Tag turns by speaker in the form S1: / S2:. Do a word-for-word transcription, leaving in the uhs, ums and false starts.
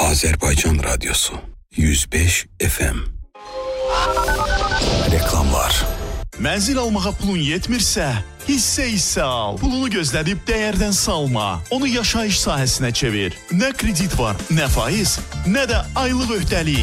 S1: Azerbaycan Radyosu yüz beş F M. Reklamlar.
S2: Mənzil almağa pulun yetmirsə, hissə-hissə al. Pulunu gözlədib dəyərdən salma. Onu yaşayış sahəsinə çevir. Nə kredit var, nə faiz, nə də aylıq öhdəlik.